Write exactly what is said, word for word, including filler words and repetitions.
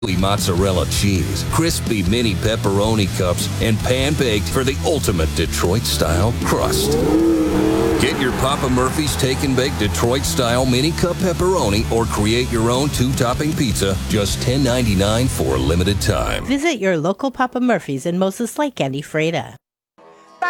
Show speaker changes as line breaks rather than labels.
mozzarella cheese, crispy mini pepperoni cups, and pan-baked for the ultimate Detroit-style crust. Get your Papa Murphy's Take and Bake Detroit-style mini cup pepperoni or create your own two-topping pizza, just ten ninety-nine for a limited time.
Visit your local Papa Murphy's in Moses Lake and Ephrata.